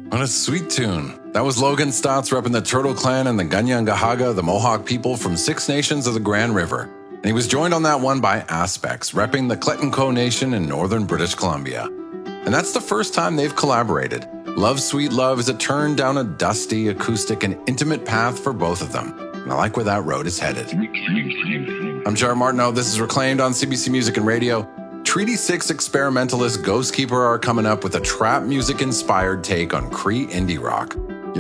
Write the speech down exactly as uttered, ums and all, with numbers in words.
What a sweet tune. That was Logan Stotts repping the Turtle Clan and the Ganyangahaga, the Mohawk people from Six Nations of the Grand River. And he was joined on that one by Aspects, repping the Cletenco Nation in northern British Columbia. And that's the first time they've collaborated. Love Sweet Love is a turn down a dusty, acoustic, and intimate path for both of them. And I like where that road is headed. I'm Jared Martineau. This is Reclaimed on C B C Music and Radio. Treaty six experimentalist Ghostkeeper are coming up with a trap music-inspired take on Cree indie rock.